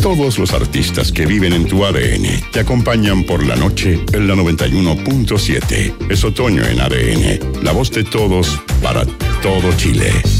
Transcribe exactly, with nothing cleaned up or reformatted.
Todos los artistas que viven en tu A D N te acompañan por la noche en la noventa y uno punto siete. Es otoño en A D N, la voz de todos para todo Chile.